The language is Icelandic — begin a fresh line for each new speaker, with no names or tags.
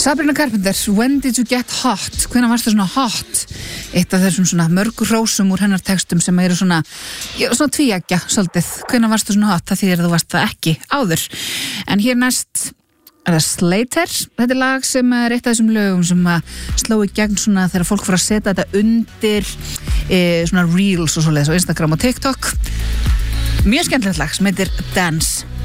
Sabrina Carpenter, When Did You Get Hot? Hvenær varstu svona hot? Eitt af þessum svona mörgu hrósum úr hennar textum sem eru svona tvíeggja svolítið. Hvenær varstu svona hot? Það þýðir að þú varst það ekki áður. En hér næst er það Slater. Þetta er lag sem er eitt af þessum lögum sem sló í gegn svona þegar fólk fór að setja þetta undir svona reels og svoleiðis á Instagram og TikTok. Mjög skemmtilegt lag sem heitir Dance.